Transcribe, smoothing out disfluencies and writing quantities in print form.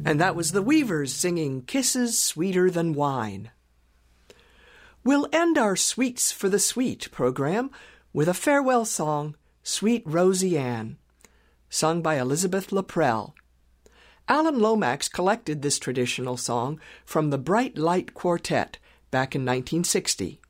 And that was the Weavers singing Kisses Sweeter Than Wine. We'll end our Sweets for the Sweet program with a farewell song, Sweet Rosie Ann, sung by Elizabeth Laprelle. Alan Lomax collected this traditional song from the Bright Light Quartet back in 1960.